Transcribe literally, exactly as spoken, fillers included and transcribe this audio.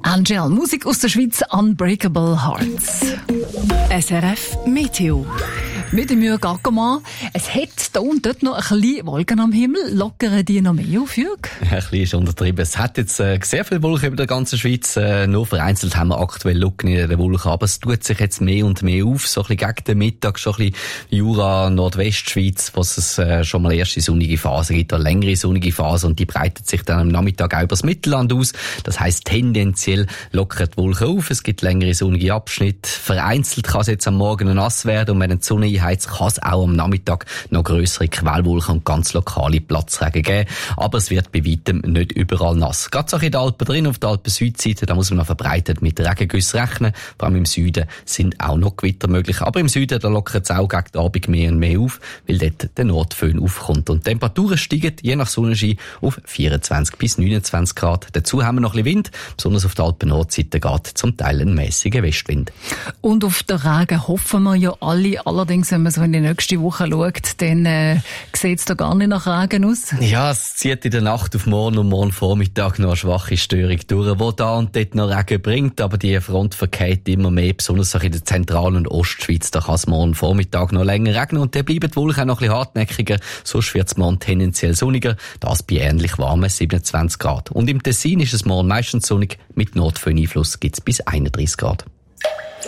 Angel, Musik aus der Schweiz, Unbreakable Hearts. S R F Meteo. Mit dem Jürg Ackermann. Es hat da und dort noch ein bisschen Wolken am Himmel. Lockern die noch mehr auf, Jürg? Ein bisschen ist untertrieben. Es hat jetzt äh, sehr viele Wolken über der ganzen Schweiz. Äh, nur vereinzelt haben wir aktuell Locken in den Wolken. Aber es tut sich jetzt mehr und mehr auf. So ein bisschen gegen den Mittag, schon ein bisschen Jura, Nordwestschweiz, wo es äh, schon mal erste sonnige Phase gibt, eine längere sonnige Phase. Und die breitet sich dann am Nachmittag auch über das Mittelland aus. Das heisst, tendenziell lockern die Wolken auf. Es gibt längere sonnige Abschnitte. Vereinzelt kann es jetzt am Morgen nass werden. Und wenn die Sonne einheizt, kann es auch am Nachmittag noch grössere Quellwolken und ganz lokale Platzregen geben. Aber es wird bei weitem nicht überall nass. Gerade so in den Alpen drin, auf der Alpen-Südseite, da muss man noch verbreitet mit Regengüssen rechnen. Vor allem im Süden sind auch noch Gewitter möglich. Aber im Süden, da lockert es auch gegen den Abend mehr und mehr auf, weil dort der Nordföhn aufkommt. Und die Temperaturen steigen je nach Sonnenschein auf vierundzwanzig bis neunundzwanzig Grad. Dazu haben wir noch ein bisschen Wind, besonders auf der Alpen-Nordseite geht zum Teil ein mäßiger Westwind. Und auf den Regen hoffen wir ja alle. Allerdings, wenn man so in die nächste Woche schaut, dann äh, sieht es da gar nicht nach Regen aus. Ja, es zieht in der Nacht auf morgen und morgen Vormittag noch eine schwache Störung durch, die da und dort noch Regen bringt, aber die Front verkehrt immer mehr, besonders auch in der Zentral- und Ostschweiz. Da kann es morgen Vormittag noch länger regnen und dann bleiben die Wolken auch noch ein bisschen hartnäckiger, sonst wird es morgen tendenziell sonniger, das bei ähnlich warmen siebenundzwanzig Grad. Und im Tessin ist es morgen meistens sonnig, mit Nordföhn-Einfluss gibt es bis einunddreißig Grad.